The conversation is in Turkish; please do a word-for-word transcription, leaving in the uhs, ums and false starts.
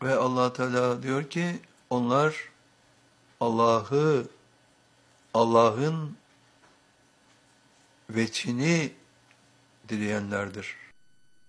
Ve Allah Teala diyor ki onlar Allah'ı, Allah'ın veçhini dileyenlerdir.